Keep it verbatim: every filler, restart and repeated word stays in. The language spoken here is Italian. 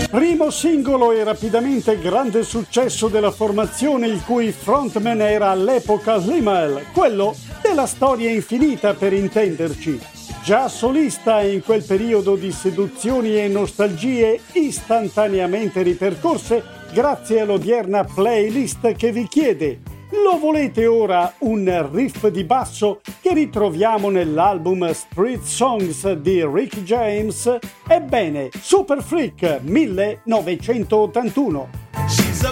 Primo singolo e rapidamente grande successo della formazione il cui frontman era all'epoca Limahl, quello della Storia Infinita per intenderci. Già solista in quel periodo di seduzioni e nostalgie istantaneamente ripercorse grazie all'odierna playlist che vi chiede: lo volete ora un riff di basso che ritroviamo nell'album Street Songs di Rick James? Ebbene, Super Freak millenovecentottantuno.